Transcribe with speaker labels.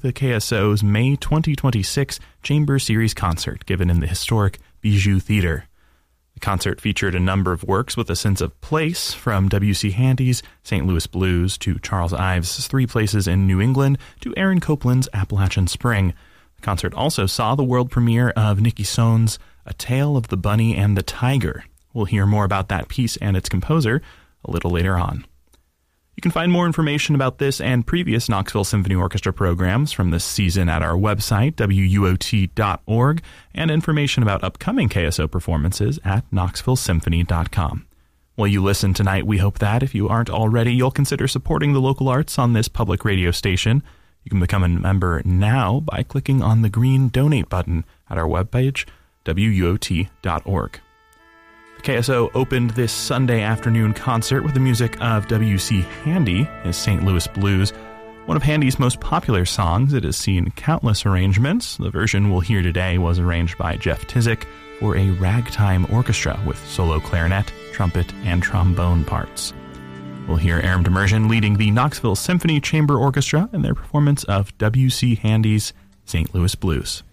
Speaker 1: the KSO's May 2026 Chamber Series concert given in the historic Bijou Theater. The concert featured a number of works with a sense of place, from W.C. Handy's St. Louis Blues to Charles Ives' Three Places in New England to Aaron Copland's Appalachian Spring. The concert also saw the world premiere of Nikki Sohn's A Tale of the Bunny and the Tiger. We'll hear more about that piece and its composer a little later on. You can find more information about this and previous Knoxville Symphony Orchestra programs from this season at our website, wuot.org, and information about upcoming KSO performances at knoxvillesymphony.com. While you listen tonight, we hope that, if you aren't already, you'll consider supporting the local arts on this public radio station. You can become a member now by clicking on the green Donate button at our webpage, wuot.org. KSO opened this Sunday afternoon concert with the music of W.C. Handy, his St. Louis Blues. One of Handy's most popular songs, it has seen countless arrangements. The version we'll hear today was arranged by Jeff Tizik for a ragtime orchestra with solo clarinet, trumpet, and trombone parts. We'll hear Aram Demerjian leading the Knoxville Symphony Chamber Orchestra in their performance of W.C. Handy's St. Louis Blues.